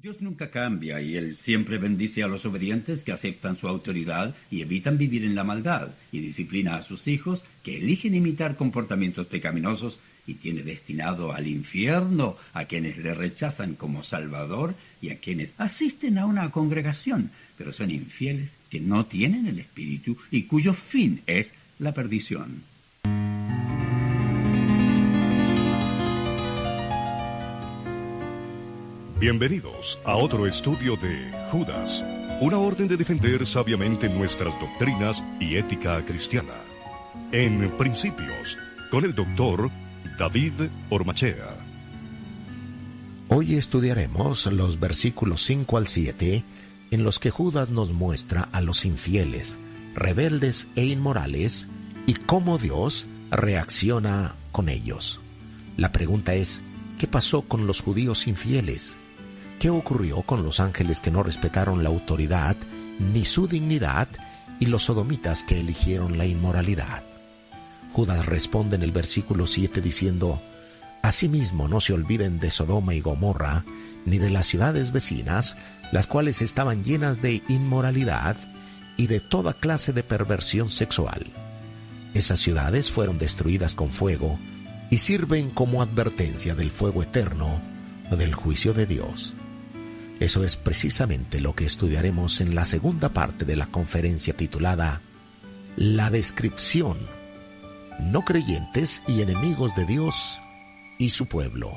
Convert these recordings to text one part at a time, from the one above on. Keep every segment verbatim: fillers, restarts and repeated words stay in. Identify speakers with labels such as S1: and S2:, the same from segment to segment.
S1: Dios nunca cambia y Él siempre bendice a los obedientes que aceptan su autoridad y evitan vivir en la maldad, y disciplina a sus hijos que eligen imitar comportamientos pecaminosos, y tiene destinado al infierno a quienes le rechazan como Salvador y a quienes asisten a una congregación, pero son infieles, que no tienen el Espíritu y cuyo fin es la perdición.
S2: Bienvenidos a otro estudio de Judas, una orden de defender sabiamente nuestras doctrinas y ética cristiana. En Principios, con el doctor David Ormachea.
S3: Hoy estudiaremos los versículos cinco al siete, en los que Judas nos muestra a los infieles, rebeldes e inmorales, y cómo Dios reacciona con ellos. La pregunta es, ¿qué pasó con los judíos infieles? ¿Qué ocurrió con los ángeles que no respetaron la autoridad ni su dignidad y los sodomitas que eligieron la inmoralidad? Judas responde en el versículo siete diciendo: Asimismo no se olviden de Sodoma y Gomorra, ni de las ciudades vecinas, las cuales estaban llenas de inmoralidad y de toda clase de perversión sexual. Esas ciudades fueron destruidas con fuego y sirven como advertencia del fuego eterno del juicio de Dios. Eso es precisamente lo que estudiaremos en la segunda parte de la conferencia titulada La descripción, no creyentes y enemigos de Dios y su pueblo.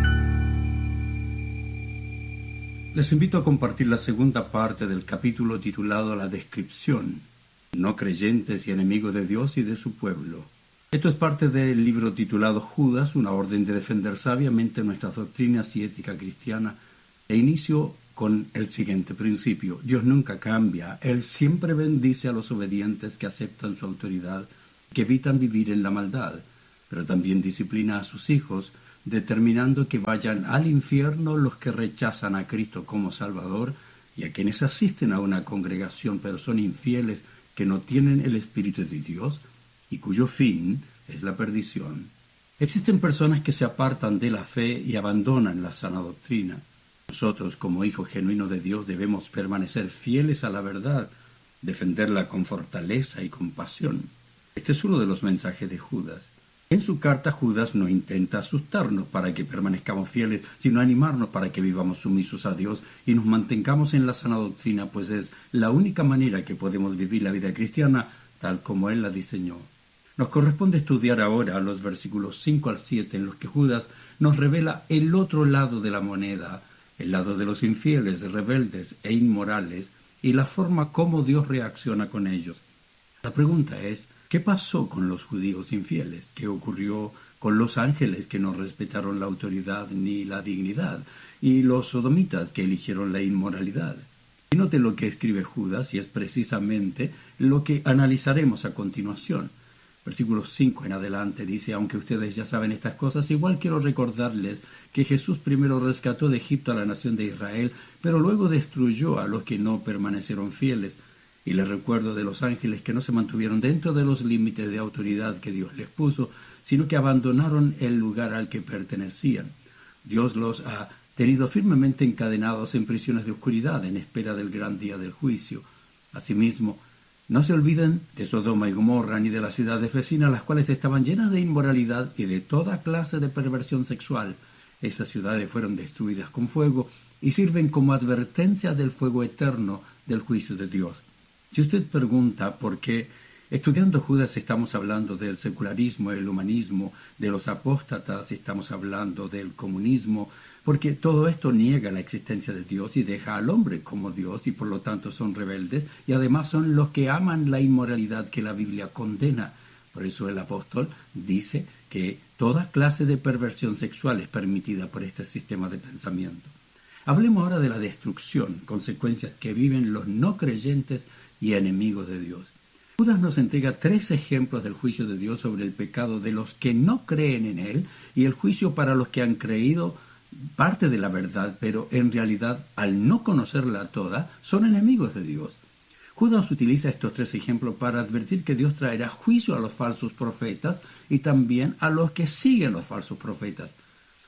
S1: Les invito a compartir la segunda parte del capítulo titulado La descripción, no creyentes y enemigos de Dios y de su pueblo. Esto es parte del libro titulado Judas, una orden de defender sabiamente nuestras doctrinas y ética cristiana, e inicio con el siguiente principio: Dios nunca cambia, Él siempre bendice a los obedientes que aceptan su autoridad, que evitan vivir en la maldad, pero también disciplina a sus hijos, determinando que vayan al infierno los que rechazan a Cristo como Salvador, y a quienes asisten a una congregación pero son infieles, que no tienen el Espíritu de Dios, y cuyo fin es la perdición. Existen personas que se apartan de la fe y abandonan la sana doctrina. Nosotros, como hijos genuinos de Dios, debemos permanecer fieles a la verdad, defenderla con fortaleza y compasión. Este es uno de los mensajes de Judas. En su carta, Judas no intenta asustarnos para que permanezcamos fieles, sino animarnos para que vivamos sumisos a Dios y nos mantengamos en la sana doctrina, pues es la única manera que podemos vivir la vida cristiana tal como Él la diseñó. Nos corresponde estudiar ahora los versículos cinco al siete, en los que Judas nos revela el otro lado de la moneda, el lado de los infieles, rebeldes e inmorales, y la forma como Dios reacciona con ellos. La pregunta es, ¿qué pasó con los judíos infieles? ¿Qué ocurrió con los ángeles que no respetaron la autoridad ni la dignidad? Y los sodomitas que eligieron la inmoralidad. Y note lo que escribe Judas, y es precisamente lo que analizaremos a continuación. Versículo cinco en adelante dice: aunque ustedes ya saben estas cosas, igual quiero recordarles que Jesús primero rescató de Egipto a la nación de Israel, pero luego destruyó a los que no permanecieron fieles. Y les recuerdo de los ángeles que no se mantuvieron dentro de los límites de autoridad que Dios les puso, sino que abandonaron el lugar al que pertenecían. Dios los ha tenido firmemente encadenados en prisiones de oscuridad en espera del gran día del juicio. Asimismo, no se olviden de Sodoma y Gomorra ni de las ciudades vecinas, las cuales estaban llenas de inmoralidad y de toda clase de perversión sexual. Esas ciudades fueron destruidas con fuego y sirven como advertencia del fuego eterno del juicio de Dios. Si usted pregunta por qué, estudiando Judas estamos hablando del secularismo, el humanismo, de los apóstatas, estamos hablando del comunismo, porque todo esto niega la existencia de Dios y deja al hombre como Dios, y por lo tanto son rebeldes, y además son los que aman la inmoralidad que la Biblia condena. Por eso el apóstol dice que toda clase de perversión sexual es permitida por este sistema de pensamiento. Hablemos ahora de la destrucción, consecuencias que viven los no creyentes y enemigos de Dios. Judas nos entrega tres ejemplos del juicio de Dios sobre el pecado de los que no creen en Él y el juicio para los que han creído parte de la verdad, pero en realidad, al no conocerla toda, son enemigos de Dios. Judas utiliza estos tres ejemplos para advertir que Dios traerá juicio a los falsos profetas y también a los que siguen los falsos profetas.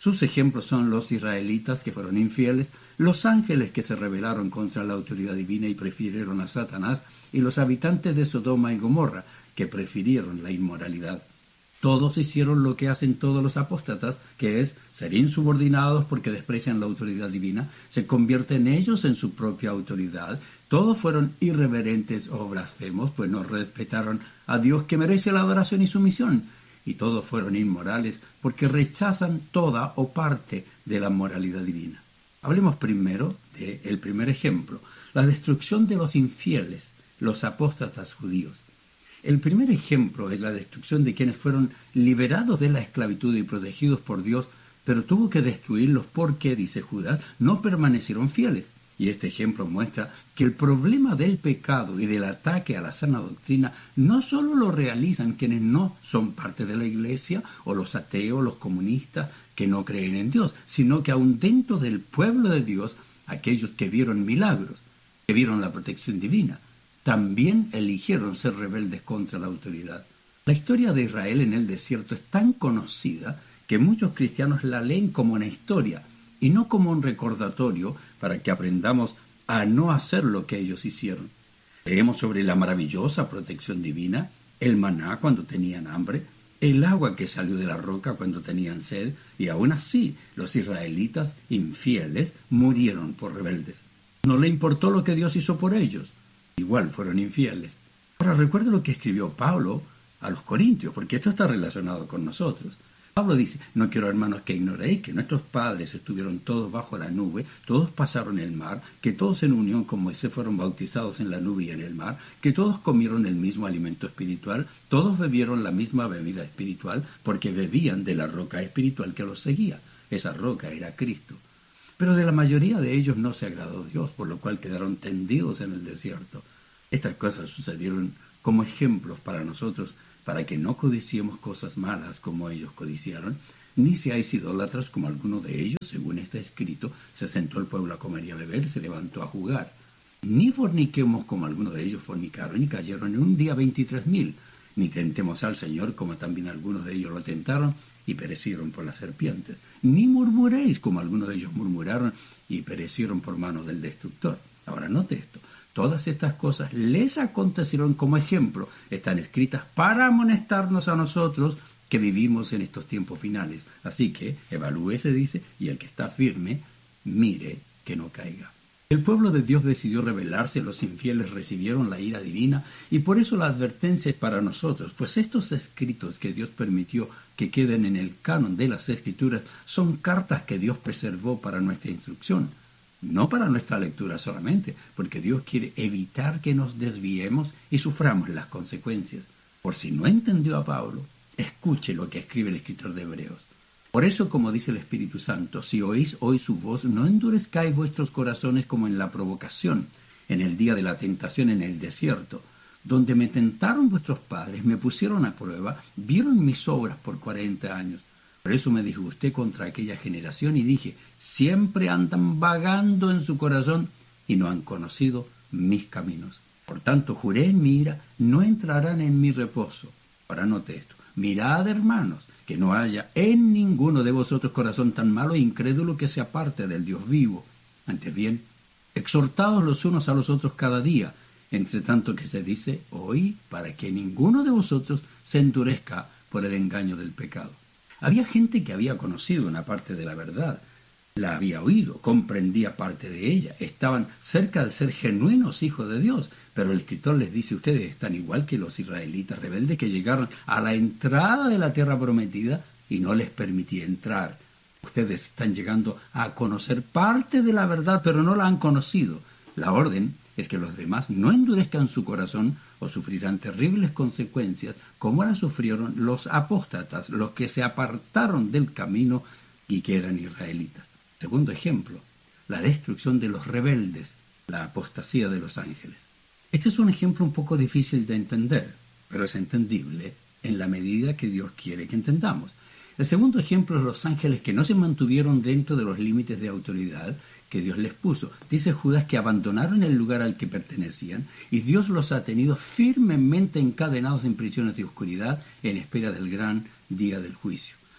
S1: Sus ejemplos son los israelitas que fueron infieles, los ángeles que se rebelaron contra la autoridad divina y prefirieron a Satanás, y los habitantes de Sodoma y Gomorra, que prefirieron la inmoralidad. Todos hicieron lo que hacen todos los apóstatas, que es ser insubordinados porque desprecian la autoridad divina, se convierten ellos en su propia autoridad. Todos fueron irreverentes o blasfemos, pues no respetaron a Dios, que merece la adoración y sumisión. Y todos fueron inmorales porque rechazan toda o parte de la moralidad divina. Hablemos primero del primer ejemplo, la destrucción de los infieles, los apóstatas judíos. El primer ejemplo es la destrucción de quienes fueron liberados de la esclavitud y protegidos por Dios, pero tuvo que destruirlos porque, dice Judas, no permanecieron fieles. Y este ejemplo muestra que el problema del pecado y del ataque a la sana doctrina no solo lo realizan quienes no son parte de la iglesia, o los ateos, los comunistas, que no creen en Dios, sino que aún dentro del pueblo de Dios, aquellos que vieron milagros, que vieron la protección divina, también eligieron ser rebeldes contra la autoridad. La historia de Israel en el desierto es tan conocida que muchos cristianos la leen como una historia y no como un recordatorio para que aprendamos a no hacer lo que ellos hicieron. Leemos sobre la maravillosa protección divina, el maná cuando tenían hambre, el agua que salió de la roca cuando tenían sed, y aún así los israelitas infieles murieron por rebeldes. No le importó lo que Dios hizo por ellos. Igual fueron infieles. Ahora recuerda lo que escribió Pablo a los Corintios, porque esto está relacionado con nosotros. Pablo dice: no quiero, hermanos, que ignoréis que nuestros padres estuvieron todos bajo la nube, todos pasaron el mar, que todos en unión con Moisés fueron bautizados en la nube y en el mar, que todos comieron el mismo alimento espiritual, todos bebieron la misma bebida espiritual, porque bebían de la roca espiritual que los seguía. Esa roca era Cristo. Pero de la mayoría de ellos no se agradó Dios, por lo cual quedaron tendidos en el desierto. Estas cosas sucedieron como ejemplos para nosotros, para que no codiciemos cosas malas como ellos codiciaron, ni seáis idólatras como algunos de ellos, según está escrito, se sentó el pueblo a comer y a beber, se levantó a jugar. Ni forniquemos como algunos de ellos fornicaron y cayeron en un día veintitrés mil, ni tentemos al Señor como también algunos de ellos lo tentaron y perecieron por las serpientes. Ni murmuréis como algunos de ellos murmuraron y perecieron por mano del destructor. Ahora note esto. Todas estas cosas les acontecieron como ejemplo. Están escritas para amonestarnos a nosotros que vivimos en estos tiempos finales. Así que evalúe, se dice, y el que está firme, mire que no caiga. El pueblo de Dios decidió rebelarse, los infieles recibieron la ira divina, y por eso la advertencia es para nosotros, pues estos escritos que Dios permitió que queden en el canon de las Escrituras son cartas que Dios preservó para nuestra instrucción, no para nuestra lectura solamente, porque Dios quiere evitar que nos desviemos y suframos las consecuencias. Por si no entendió a Pablo, escuche lo que escribe el escritor de Hebreos. Por eso, como dice el Espíritu Santo, si oís hoy su voz, no endurezcáis vuestros corazones como en la provocación, en el día de la tentación en el desierto, donde me tentaron vuestros padres, me pusieron a prueba, vieron mis obras por cuarenta años. Por eso me disgusté contra aquella generación y dije, siempre andan vagando en su corazón y no han conocido mis caminos. Por tanto, juré en mi ira, no entrarán en mi reposo. Ahora note esto, mirad, hermanos, que no haya en ninguno de vosotros corazón tan malo e incrédulo que se aparte del Dios vivo. Antes bien, exhortaos los unos a los otros cada día, entre tanto que se dice hoy, para que ninguno de vosotros se endurezca por el engaño del pecado. Había gente que había conocido una parte de la verdad, la había oído, comprendía parte de ella, estaban cerca de ser genuinos hijos de Dios, pero el escritor les dice, ustedes están igual que los israelitas rebeldes que llegaron a la entrada de la tierra prometida y no les permitía entrar. Ustedes están llegando a conocer parte de la verdad, pero no la han conocido. La orden es que los demás no endurezcan su corazón o sufrirán terribles consecuencias como las sufrieron los apóstatas, los que se apartaron del camino y que eran israelitas. Segundo ejemplo, la destrucción de los rebeldes, la apostasía de los ángeles. Este es un ejemplo un poco difícil de entender, pero es entendible en la medida que Dios quiere que entendamos. El segundo ejemplo es los ángeles que no se mantuvieron dentro de los límites de autoridad que Dios les puso. Dice Judas que abandonaron el lugar al que pertenecían y Dios los ha tenido firmemente encadenados en prisiones de oscuridad en espera del gran día del juicio.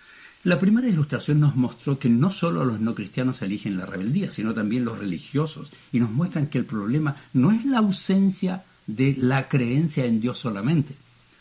S1: La primera ilustración nos mostró que no solo los no cristianos eligen la rebeldía, sino también los religiosos, y nos muestran que el problema no es la ausencia de la creencia en Dios solamente.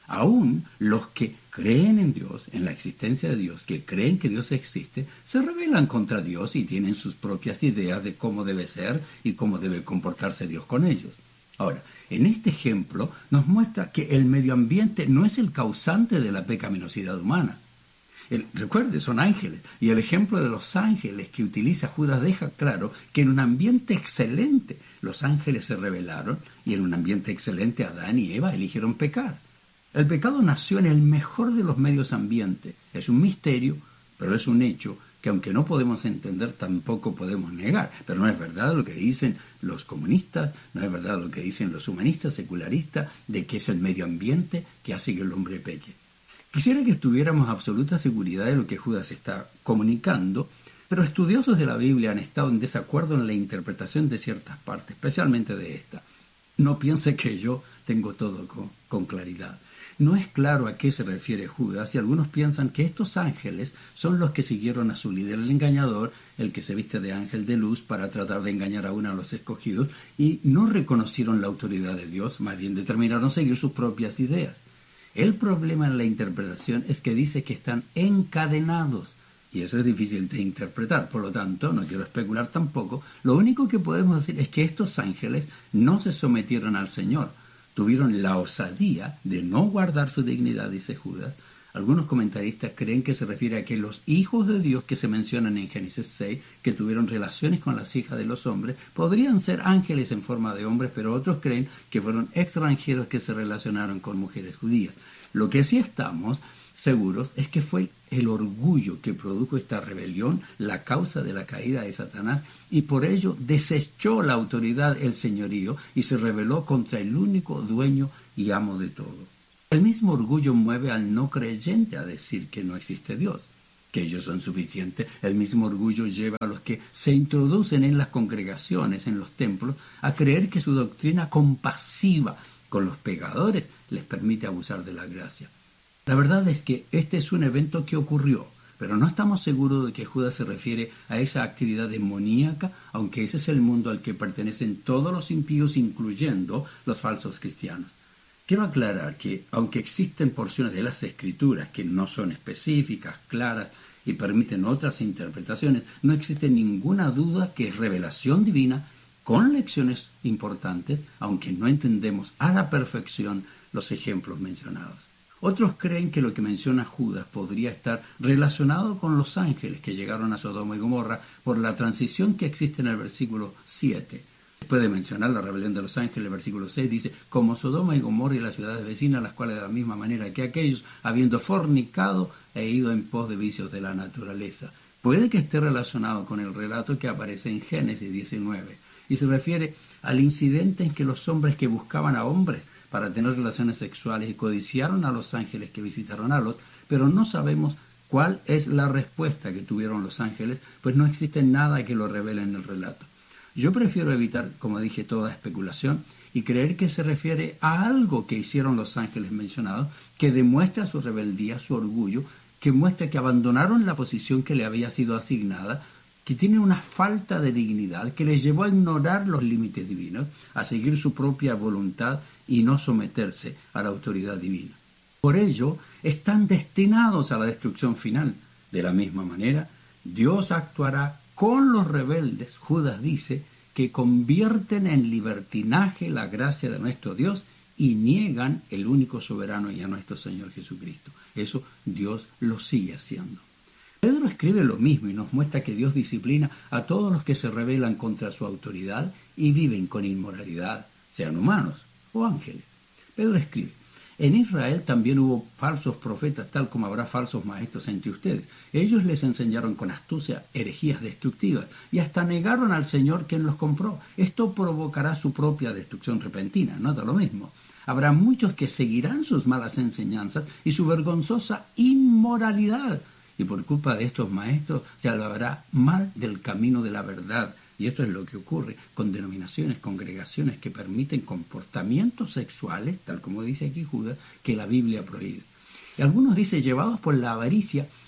S1: Aún los que creen en Dios, en la existencia de Dios, que creen que Dios existe, se rebelan contra Dios y tienen sus propias ideas de cómo debe ser y cómo debe comportarse Dios con ellos. Ahora, en este ejemplo nos muestra que el medio ambiente no es el causante de la pecaminosidad humana. El, recuerde, son ángeles, y el ejemplo de los ángeles que utiliza Judas deja claro que en un ambiente excelente los ángeles se rebelaron y en un ambiente excelente Adán y Eva eligieron pecar. El pecado nació en el mejor de los medios ambientes. Es un misterio, pero es un hecho que aunque no podemos entender tampoco podemos negar. Pero no es verdad lo que dicen los comunistas, no es verdad lo que dicen los humanistas secularistas de que es el medio ambiente que hace que el hombre peque. Quisiera que tuviéramos absoluta seguridad de lo que Judas está comunicando, pero estudiosos de la Biblia han estado en desacuerdo en la interpretación de ciertas partes, especialmente de esta. No piense que yo tengo todo con, con claridad. No es claro a qué se refiere Judas y algunos piensan que estos ángeles son los que siguieron a su líder, el engañador, el que se viste de ángel de luz para tratar de engañar aún a los escogidos, y no reconocieron la autoridad de Dios, más bien determinaron seguir sus propias ideas. El problema en la interpretación es que dice que están encadenados, y eso es difícil de interpretar. Por lo tanto, no quiero especular tampoco. Lo único que podemos decir es que estos ángeles no se sometieron al Señor. Tuvieron la osadía de no guardar su dignidad, dice Judas. Algunos comentaristas creen que se refiere a que los hijos de Dios que se mencionan en Génesis seis, que tuvieron relaciones con las hijas de los hombres, podrían ser ángeles en forma de hombres, pero otros creen que fueron extranjeros que se relacionaron con mujeres judías. Lo que sí estamos seguros es que fue el orgullo que produjo esta rebelión la causa de la caída de Satanás, y por ello desechó la autoridad, el señorío, y se rebeló contra el único dueño y amo de todo. El mismo orgullo mueve al no creyente a decir que no existe Dios, que ellos son suficientes. El mismo orgullo lleva a los que se introducen en las congregaciones, en los templos, a creer que su doctrina compasiva con los pecadores les permite abusar de la gracia. La verdad es que este es un evento que ocurrió, pero no estamos seguros de que Judas se refiere a esa actividad demoníaca, aunque ese es el mundo al que pertenecen todos los impíos, incluyendo los falsos cristianos. Quiero aclarar que, aunque existen porciones de las Escrituras que no son específicas, claras y permiten otras interpretaciones, no existe ninguna duda que es revelación divina con lecciones importantes, aunque no entendemos a la perfección los ejemplos mencionados. Otros creen que lo que menciona Judas podría estar relacionado con los ángeles que llegaron a Sodoma y Gomorra por la transición que existe en el versículo siete. Después de mencionar la rebelión de los ángeles, el versículo seis dice: como Sodoma y Gomorra y las ciudades vecinas, las cuales de la misma manera que aquellos, habiendo fornicado e ido en pos de vicios de la naturaleza. Puede que esté relacionado con el relato que aparece en Génesis diecinueve, y se refiere al incidente en que los hombres que buscaban a hombres para tener relaciones sexuales y codiciaron a los ángeles que visitaron a Lot, pero no sabemos cuál es la respuesta que tuvieron los ángeles, pues no existe nada que lo revele en el relato. Yo prefiero evitar, como dije, toda especulación y creer que se refiere a algo que hicieron los ángeles mencionados, que demuestra su rebeldía, su orgullo, que muestra que abandonaron la posición que le había sido asignada, que tienen una falta de dignidad que les llevó a ignorar los límites divinos, a seguir su propia voluntad y no someterse a la autoridad divina. Por ello, están destinados a la destrucción final. De la misma manera, Dios actuará con los rebeldes, Judas dice, que convierten en libertinaje la gracia de nuestro Dios y niegan el único soberano y a nuestro Señor Jesucristo. Eso Dios lo sigue haciendo. Pedro escribe lo mismo y nos muestra que Dios disciplina a todos los que se rebelan contra su autoridad y viven con inmoralidad, sean humanos o ángeles. Pedro escribe: en Israel también hubo falsos profetas, tal como habrá falsos maestros entre ustedes. Ellos les enseñaron con astucia herejías destructivas y hasta negaron al Señor quien los compró. Esto provocará su propia destrucción repentina, no da lo mismo. Habrá muchos que seguirán sus malas enseñanzas y su vergonzosa inmoralidad, y por culpa de estos maestros se hablará mal del camino de la verdad. Y esto es lo que ocurre con denominaciones, congregaciones que permiten comportamientos sexuales, tal como dice aquí Judas, que la Biblia prohíbe. Y algunos dicen, llevados por la avaricia,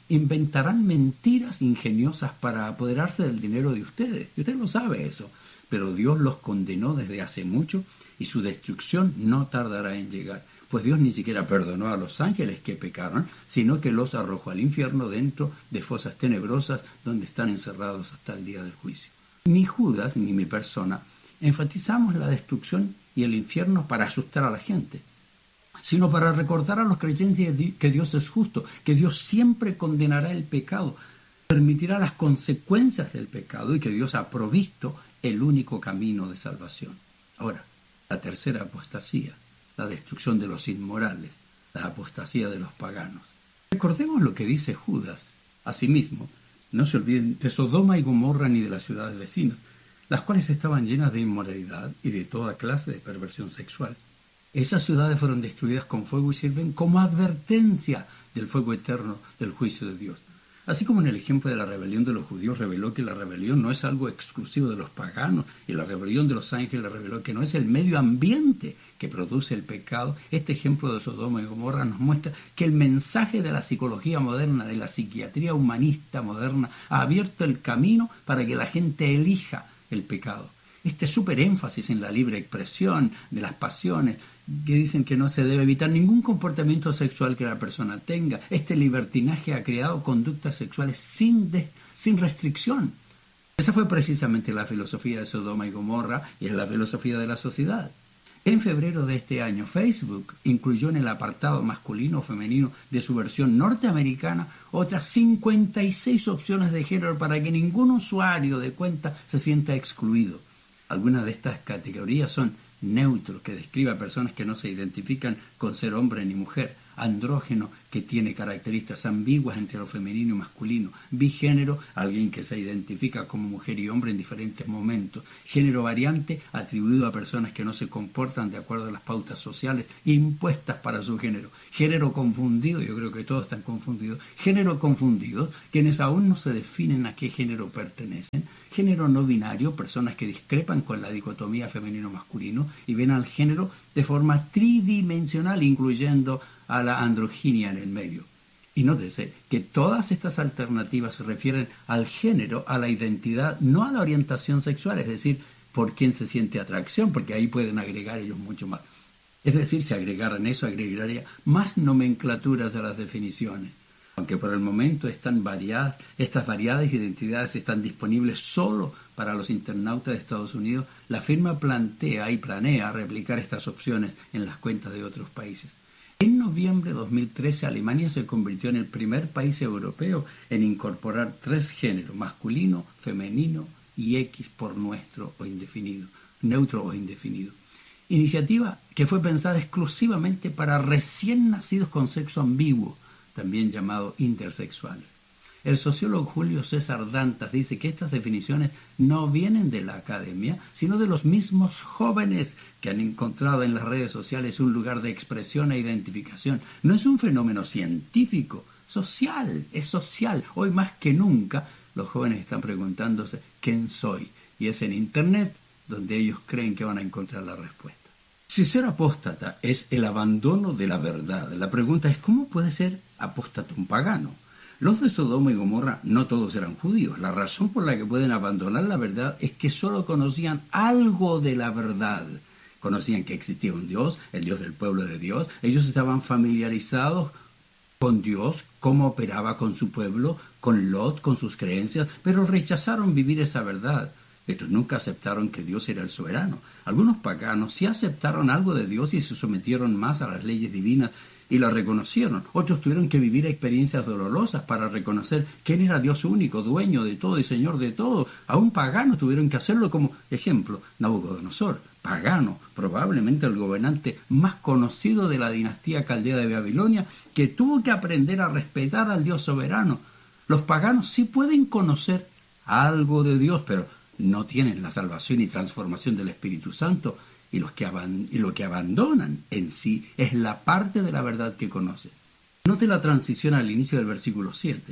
S1: inventarán mentiras ingeniosas para apoderarse del dinero de ustedes. Y usted lo sabe eso. Pero Dios los condenó desde hace mucho y su destrucción no tardará en llegar. Pues Dios ni siquiera perdonó a los ángeles que pecaron, sino que los arrojó al infierno dentro de fosas tenebrosas donde están encerrados hasta el día del juicio. Ni Judas ni mi persona enfatizamos la destrucción y el infierno para asustar a la gente, sino para recordar a los creyentes que Dios es justo, que Dios siempre condenará el pecado, permitirá las consecuencias del pecado y que Dios ha provisto el único camino de salvación. Ahora, la tercera apostasía, la destrucción de los inmorales, la apostasía de los paganos. Recordemos lo que dice Judas. Asimismo, no se olviden de Sodoma y Gomorra ni de las ciudades vecinas, las cuales estaban llenas de inmoralidad y de toda clase de perversión sexual. Esas ciudades fueron destruidas con fuego y sirven como advertencia del fuego eterno del juicio de Dios. Así como en el ejemplo de la rebelión de los judíos reveló que la rebelión no es algo exclusivo de los paganos, y la rebelión de los ángeles reveló que no es el medio ambiente que produce el pecado, este ejemplo de Sodoma y Gomorra nos muestra que el mensaje de la psicología moderna, de la psiquiatría humanista moderna, ha abierto el camino para que la gente elija el pecado. Este súper énfasis en la libre expresión de las pasiones, que dicen que no se debe evitar ningún comportamiento sexual que la persona tenga. Este libertinaje ha creado conductas sexuales sin, de, sin restricción. Esa fue precisamente la filosofía de Sodoma y Gomorra y es la filosofía de la sociedad. En febrero de este año, Facebook incluyó en el apartado masculino o femenino de su versión norteamericana otras cincuenta y seis opciones de género para que ningún usuario de cuenta se sienta excluido. Algunas de estas categorías son neutro, que describe a personas que no se identifican con ser hombre ni mujer; andrógeno, que tiene características ambiguas entre lo femenino y masculino; bigénero, alguien que se identifica como mujer y hombre en diferentes momentos; género variante, atribuido a personas que no se comportan de acuerdo a las pautas sociales impuestas para su género; género confundido, yo creo que todos están confundidos; género confundido, quienes aún no se definen a qué género pertenecen; género no binario, personas que discrepan con la dicotomía femenino-masculino y ven al género de forma tridimensional, incluyendo a la androginia en el medio. Y nótese que todas estas alternativas se refieren al género, a la identidad, no a la orientación sexual, es decir, por quién se siente atracción, porque ahí pueden agregar ellos mucho más. Es decir, si agregaran eso, agregaría más nomenclaturas a las definiciones. Aunque por el momento están variadas, estas variadas identidades están disponibles solo para los internautas de Estados Unidos, la firma plantea y planea replicar estas opciones en las cuentas de otros países. En noviembre de dos mil trece, Alemania se convirtió en el primer país europeo en incorporar tres géneros, masculino, femenino y X por nuestro o indefinido, neutro o indefinido. Iniciativa que fue pensada exclusivamente para recién nacidos con sexo ambiguo, también llamados intersexuales. El sociólogo Julio César Dantas dice que estas definiciones no vienen de la academia, sino de los mismos jóvenes que han encontrado en las redes sociales un lugar de expresión e identificación. No es un fenómeno científico, social, es social. Hoy más que nunca los jóvenes están preguntándose ¿quién soy? Y es en Internet donde ellos creen que van a encontrar la respuesta. Si ser apóstata es el abandono de la verdad, la pregunta es ¿cómo puede ser apóstata un pagano? Los de Sodoma y Gomorra no todos eran judíos. La razón por la que pueden abandonar la verdad es que solo conocían algo de la verdad. Conocían que existía un Dios, el Dios del pueblo de Dios. Ellos estaban familiarizados con Dios, cómo operaba con su pueblo, con Lot, con sus creencias, pero rechazaron vivir esa verdad. Estos nunca aceptaron que Dios era el soberano. Algunos paganos sí aceptaron algo de Dios y se sometieron más a las leyes divinas y la reconocieron. Otros tuvieron que vivir experiencias dolorosas para reconocer quién era Dios único, dueño de todo y Señor de todo. Aún paganos tuvieron que hacerlo, como ejemplo Nabucodonosor, pagano, probablemente el gobernante más conocido de la dinastía caldea de Babilonia, que tuvo que aprender a respetar al Dios soberano. Los paganos sí pueden conocer algo de Dios, pero no tienen la salvación y transformación del Espíritu Santo, y, los que aban- y lo que abandonan en sí es la parte de la verdad que conocen. Note la transición al inicio del versículo siete.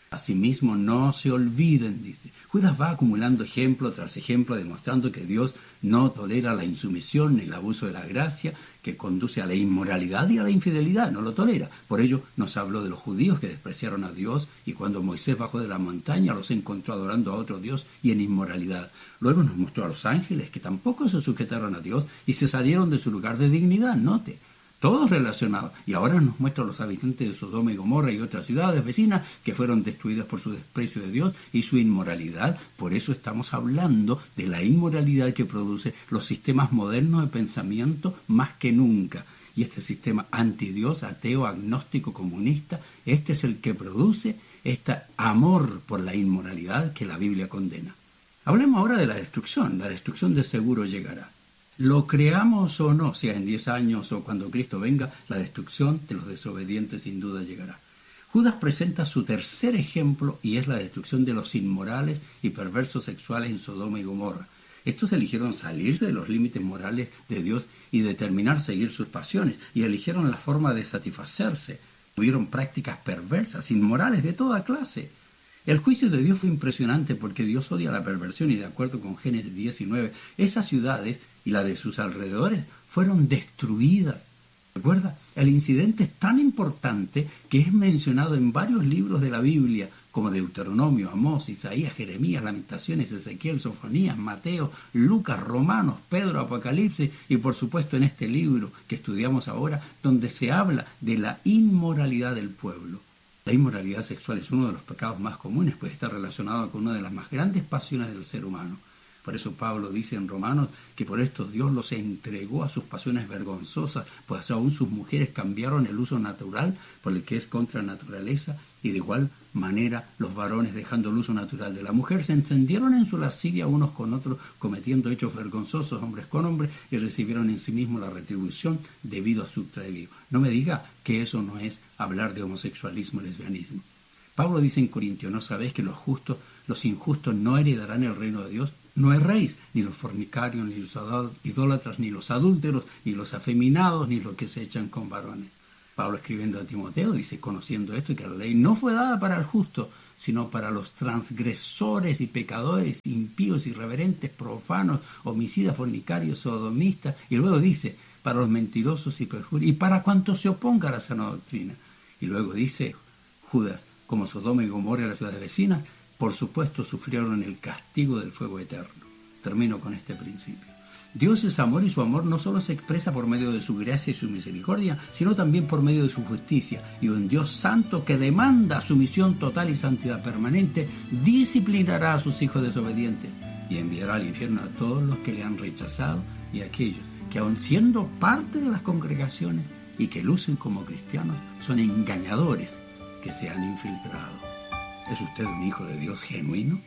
S1: Asimismo, no se olviden, dice. Judas va acumulando ejemplo tras ejemplo, demostrando que Dios no tolera la insumisión ni el abuso de la gracia, que conduce a la inmoralidad y a la infidelidad, no lo tolera. Por ello nos habló de los judíos que despreciaron a Dios, y cuando Moisés bajó de la montaña los encontró adorando a otro Dios y en inmoralidad. Luego nos mostró a los ángeles que tampoco se sujetaron a Dios y se salieron de su lugar de dignidad, note. Todos relacionados. Y ahora nos muestra a los habitantes de Sodoma y Gomorra y otras ciudades vecinas que fueron destruidas por su desprecio de Dios y su inmoralidad. Por eso estamos hablando de la inmoralidad que produce los sistemas modernos de pensamiento más que nunca. Y este sistema antidios, ateo, agnóstico, comunista, este es el que produce este amor por la inmoralidad que la Biblia condena. Hablemos ahora de la destrucción. La destrucción de seguro llegará. Lo creamos o no, sea en diez años o cuando Cristo venga, la destrucción de los desobedientes sin duda llegará. Judas presenta su tercer ejemplo y es la destrucción de los inmorales y perversos sexuales en Sodoma y Gomorra. Estos eligieron salirse de los límites morales de Dios y determinar seguir sus pasiones, y eligieron la forma de satisfacerse. Tuvieron prácticas perversas, inmorales de toda clase. El juicio de Dios fue impresionante porque Dios odia la perversión, y de acuerdo con Génesis diecinueve, esas ciudades y la de sus alrededores fueron destruidas. ¿Recuerda? El incidente es tan importante que es mencionado en varios libros de la Biblia, como Deuteronomio, Amós, Isaías, Jeremías, Lamentaciones, Ezequiel, Sofonías, Mateo, Lucas, Romanos, Pedro, Apocalipsis, y por supuesto en este libro que estudiamos ahora, donde se habla de la inmoralidad del pueblo. La inmoralidad sexual es uno de los pecados más comunes, pues está relacionado con una de las más grandes pasiones del ser humano. Por eso Pablo dice en Romanos que por esto Dios los entregó a sus pasiones vergonzosas, pues aún sus mujeres cambiaron el uso natural por el que es contra naturaleza, y de igual manera los varones, dejando el uso natural de la mujer, se encendieron en su lascivia unos con otros, cometiendo hechos vergonzosos hombres con hombres, y recibieron en sí mismos la retribución debido a su extravío. No me diga que eso no es hablar de homosexualismo y lesbianismo. Pablo dice en Corintios: ¿no sabéis que los justos, los injustos no heredarán el reino de Dios? No erréis, ni los fornicarios, ni los idólatras, ni los adúlteros, ni los afeminados, ni los que se echan con varones. Pablo, escribiendo a Timoteo, dice, conociendo esto, que la ley no fue dada para el justo, sino para los transgresores y pecadores, impíos, irreverentes, profanos, homicidas, fornicarios, sodomistas. Y luego dice, para los mentirosos y perjurios, y para cuantos se opongan a la sana doctrina. Y luego dice Judas, como Sodoma y Gomorra y las ciudades vecinas, por supuesto sufrieron el castigo del fuego eterno. Termino con este principio. Dios es amor, y su amor no solo se expresa por medio de su gracia y su misericordia, sino también por medio de su justicia. Y un Dios santo que demanda sumisión total y santidad permanente, disciplinará a sus hijos desobedientes y enviará al infierno a todos los que le han rechazado, y a aquellos que, aun siendo parte de las congregaciones y que lucen como cristianos, son engañadores que se han infiltrado. ¿Es usted un hijo de Dios genuino?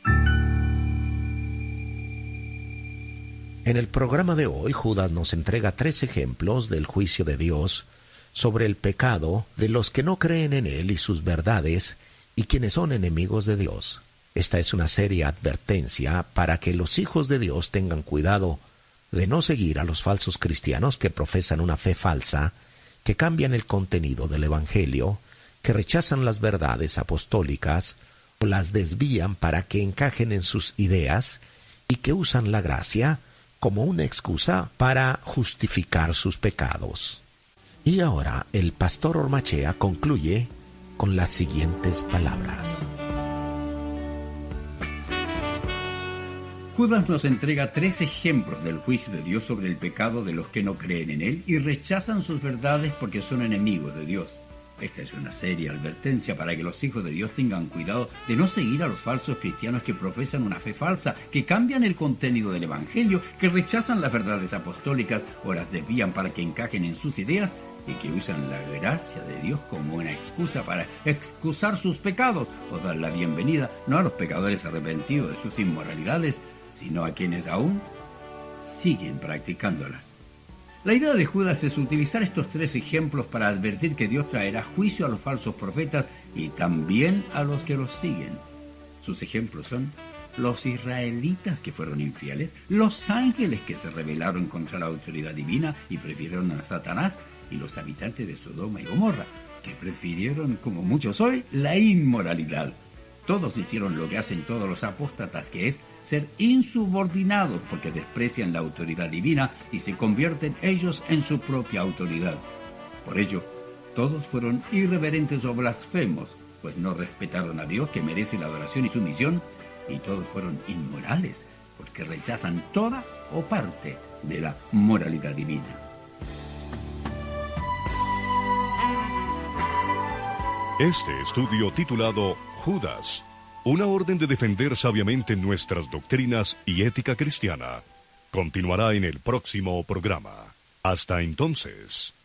S3: En el programa de hoy, Judas nos entrega tres ejemplos del juicio de Dios sobre el pecado de los que no creen en Él y sus verdades, y quienes son enemigos de Dios. Esta es una seria advertencia para que los hijos de Dios tengan cuidado de no seguir a los falsos cristianos que profesan una fe falsa, que cambian el contenido del Evangelio, que rechazan las verdades apostólicas o las desvían para que encajen en sus ideas, y que usan la gracia como una excusa para justificar sus pecados. Y ahora el pastor Ormachea concluye con las siguientes palabras.
S1: Judas nos entrega tres ejemplos del juicio de Dios sobre el pecado de los que no creen en Él y rechazan sus verdades porque son enemigos de Dios. Esta es una seria advertencia para que los hijos de Dios tengan cuidado de no seguir a los falsos cristianos que profesan una fe falsa, que cambian el contenido del Evangelio, que rechazan las verdades apostólicas o las desvían para que encajen en sus ideas, y que usan la gracia de Dios como una excusa para excusar sus pecados o dar la bienvenida no a los pecadores arrepentidos de sus inmoralidades, sino a quienes aún siguen practicándolas. La idea de Judas es utilizar estos tres ejemplos para advertir que Dios traerá juicio a los falsos profetas y también a los que los siguen. Sus ejemplos son los israelitas que fueron infieles, los ángeles que se rebelaron contra la autoridad divina y prefirieron a Satanás, y los habitantes de Sodoma y Gomorra. que prefirieron, como muchos hoy, la inmoralidad. Todos hicieron lo que hacen todos los apóstatas, que es ser insubordinados, porque desprecian la autoridad divina y se convierten ellos en su propia autoridad. Por ello, todos fueron irreverentes o blasfemos, pues no respetaron a Dios, que merece la adoración y sumisión, y todos fueron inmorales, porque rechazan toda o parte de la moralidad divina.
S2: Este estudio titulado Judas, una orden de defender sabiamente nuestras doctrinas y ética cristiana, continuará en el próximo programa. Hasta entonces.